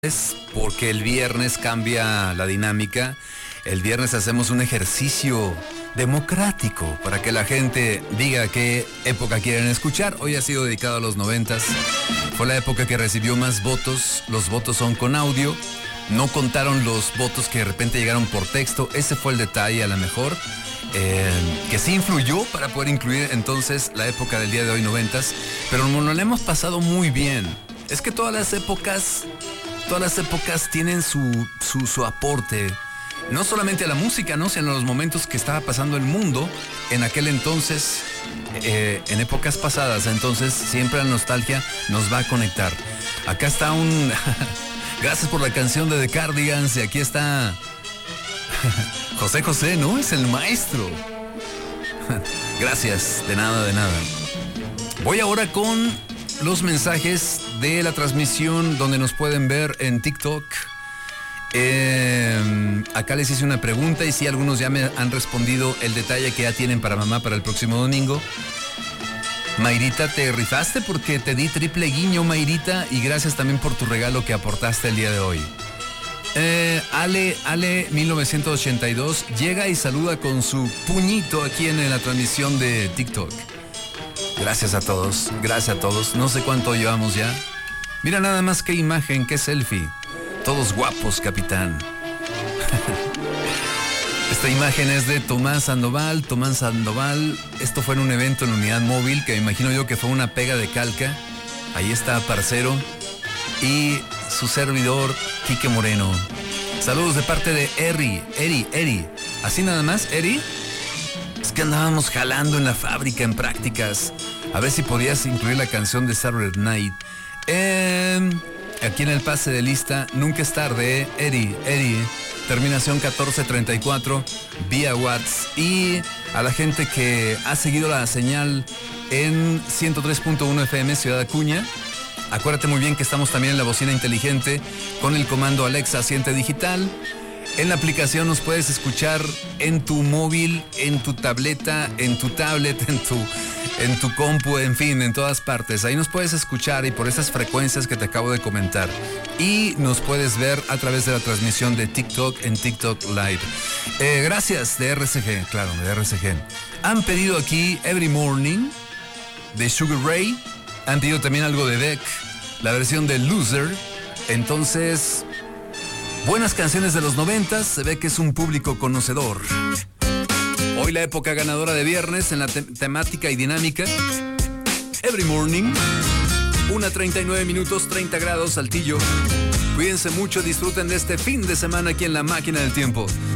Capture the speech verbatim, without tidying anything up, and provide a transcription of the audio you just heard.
Es porque el viernes cambia la dinámica. El viernes hacemos un ejercicio democrático para que la gente diga qué época quieren escuchar. Hoy ha sido dedicado a los noventas. Fue la época que recibió más votos. Los votos son con audio. No contaron los votos que de repente llegaron por texto. Ese fue el detalle a lo mejor. Eh, que sí influyó para poder incluir entonces la época del día de hoy, noventas. Pero nos la hemos pasado muy bien. Es que todas las épocas... Todas las épocas tienen su, su, su aporte, no solamente a la música, ¿no? Sino a los momentos que estaba pasando el mundo en aquel entonces, eh, en épocas pasadas. Entonces siempre la nostalgia nos va a conectar. Acá está un... Gracias por la canción de The Cardigans. Y aquí está... José José, ¿no? Es el maestro. Gracias, de nada, de nada. Voy ahora con... los mensajes de la transmisión donde nos pueden ver en TikTok. Eh, acá les hice una pregunta y sí, algunos ya me han respondido el detalle que ya tienen para mamá para el próximo domingo. Mayrita, te rifaste porque te di triple guiño, Mayrita, y gracias también por tu regalo que aportaste el día de hoy. Eh, Ale, Ale mil novecientos ochenta y dos llega y saluda con su puñito aquí en la transmisión de TikTok. Gracias a todos, gracias a todos. No sé cuánto llevamos ya. Mira nada más qué imagen, qué selfie. Todos guapos, capitán. Esta imagen es de Tomás Sandoval. Tomás Sandoval, esto fue en un evento en Unidad Móvil, que me imagino yo que fue una pega de calca. Ahí está Parcero y su servidor, Quique Moreno. Saludos de parte de Eri, Eri, Eri. Así nada más, Eri. Es que andábamos jalando en la fábrica en prácticas. A ver si podías incluir la canción de Saturday Night. Eh, aquí en el pase de lista, nunca es tarde, ¿eh? Eri, Eri, terminación catorce treinta y cuatro, vía WhatsApp. Y a la gente que ha seguido la señal en ciento tres punto uno F M Ciudad Acuña, acuérdate muy bien que estamos también en la bocina inteligente con el comando Alexa Asiente Digital. En la aplicación nos puedes escuchar en tu móvil, en tu tableta, en tu tablet, en tu, en tu compu, en fin, en todas partes. Ahí nos puedes escuchar y por esas frecuencias que te acabo de comentar. Y nos puedes ver a través de la transmisión de TikTok en TikTok Live. Eh, gracias de R C G, claro, de R C G. Han pedido aquí Every Morning de Sugar Ray. Han pedido también algo de Beck, la versión de Loser. Entonces... buenas canciones de los noventas, se ve que es un público conocedor. Hoy la época ganadora de viernes en la te- temática y dinámica. Every Morning, una treinta y nueve minutos, treinta grados, Saltillo. Cuídense mucho, disfruten de este fin de semana aquí en La Máquina del Tiempo.